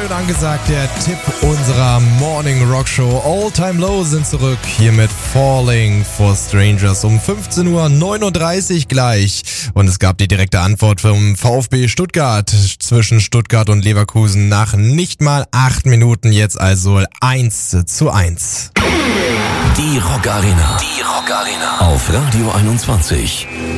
und angesagt, der Tipp unserer Morning Rock Show. All Time Low sind zurück, hier mit Falling for Strangers um 15.39 Uhr gleich. Und es gab die direkte Antwort vom VfB Stuttgart zwischen Stuttgart und Leverkusen nach nicht mal 8 Minuten, jetzt also 1:1. Die Rock Arena. Die Rock Arena. Auf Radio 21.